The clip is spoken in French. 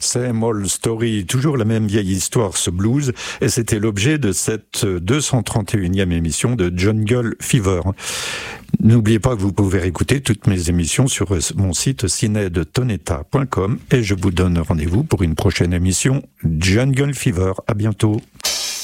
Same Old Story, toujours la même vieille histoire, ce blues, et c'était l'objet de cette 231e émission de Jungle Fever. N'oubliez pas que vous pouvez écouter toutes mes émissions sur mon site cinedetoneta.com et je vous donne rendez-vous pour une prochaine émission Jungle Fever. À bientôt.